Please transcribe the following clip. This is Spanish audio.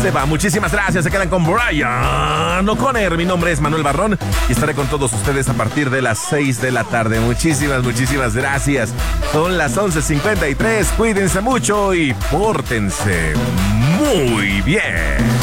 se va. Muchísimas gracias. Se quedan con Brian O'Connor. Mi nombre es Manuel Barrón y estaré con todos ustedes a partir de las 6 de la tarde. Muchísimas gracias. Son las 11:53. Cuídense mucho y pórtense muy bien.